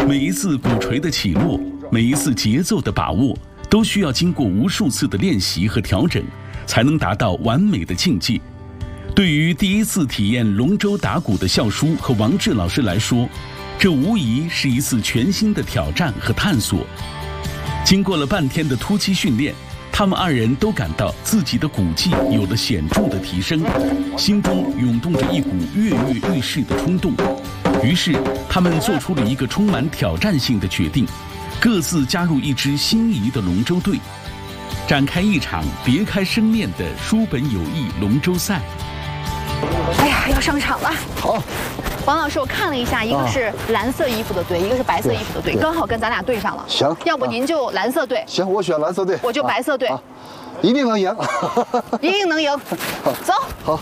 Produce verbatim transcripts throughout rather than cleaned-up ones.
每一次鼓槌的起落，每一次节奏的把握，都需要经过无数次的练习和调整，才能达到完美的境界。对于第一次体验龙舟打鼓的笑叔和王志老师来说，这无疑是一次全新的挑战和探索。经过了半天的突击训练，他们二人都感到自己的鼓技有了显著的提升，心中涌动着一股跃跃欲试的冲动。于是，他们做出了一个充满挑战性的决定，各自加入一支心仪的龙舟队，展开一场别开生面的书本友谊龙舟赛。 哎呀，要上场了！ 好， 王老师，我看了一下，一个是蓝色衣服的队，一个是白色衣服的队，刚好跟咱俩对上了。 行， 要不您就蓝色队。 行，我选蓝色队， 我就白色队， 一定能赢， 一定能赢。走。 好。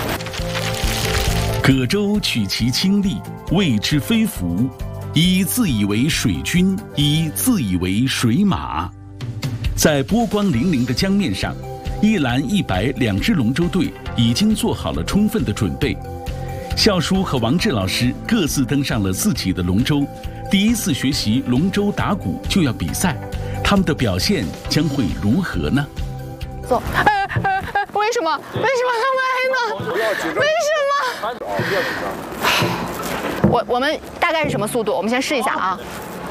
葛洲取其轻力，谓之飞浮；一自以为水军，一自以为水马。在波光粼粼的江面上，一蓝一白两支龙舟队已经做好了充分的准备。笑叔和王志老师各自登上了自己的龙舟，第一次学习龙舟打鼓就要比赛，他们的表现将会如何呢？ 走。哎哎哎，为什么？为什么他歪呢？为什么？我我们大概是什么速度？我们先试一下啊。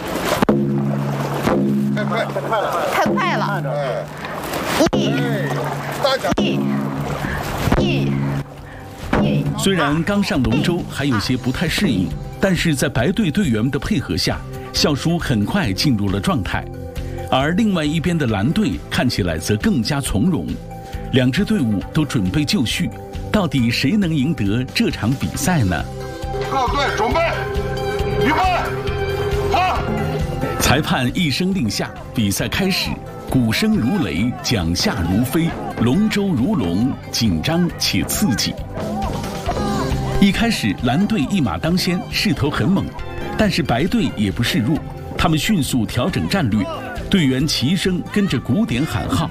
太快，太快了， 太快了。一，一，一，一。 虽然刚上龙舟还有些不太适应，但是在白队队员们的配合下，笑叔很快进入了状态。而另外一边的蓝队看起来则更加从容，两支队伍都准备就绪，到底谁能赢得这场比赛呢？ 各队准备，预备，好！ 裁判一声令下，比赛开始，鼓声如雷，桨下如飞，龙舟如龙，紧张且刺激。一开始蓝队一马当先，势头很猛，但是白队也不示弱，他们迅速调整战略，队员齐声跟着鼓点喊号，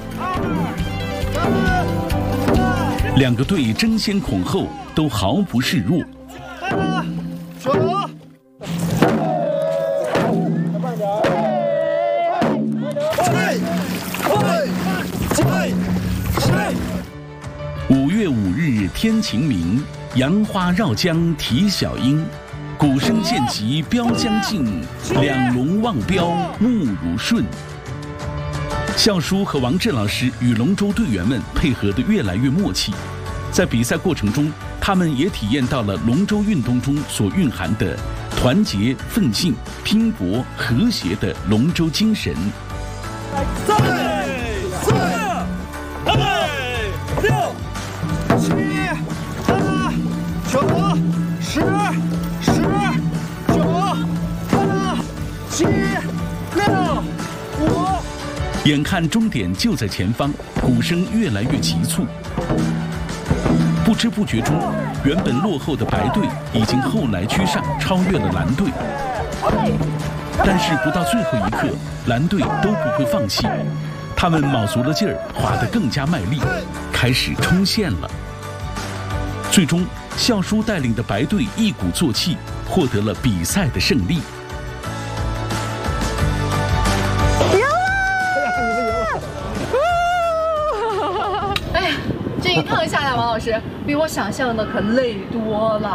两个队争先恐后，都毫不示弱。五月五日天晴明，杨花绕江啼小莺。鼓声渐急标将近，两龙望标目如顺。笑叔和王志老师与龙舟队员们配合得越来越默契，在比赛过程中，他们也体验到了龙舟运动中所蕴含的团结、奋进、拼搏、和谐的龙舟精神。 三、四、五、六、七、八、九、十、十、九、八、七、六、五。 眼看终点就在前方，鼓声越来越急促。不知不觉中，原本落后的白队已经后来居上，超越了蓝队。但是不到最后一刻，蓝队都不会放弃，他们卯足了劲儿，划得更加卖力，开始冲线了。最终，笑叔带领的白队一鼓作气，获得了比赛的胜利。 哎呀，这一趟下来，王老师比我想象的可累多了。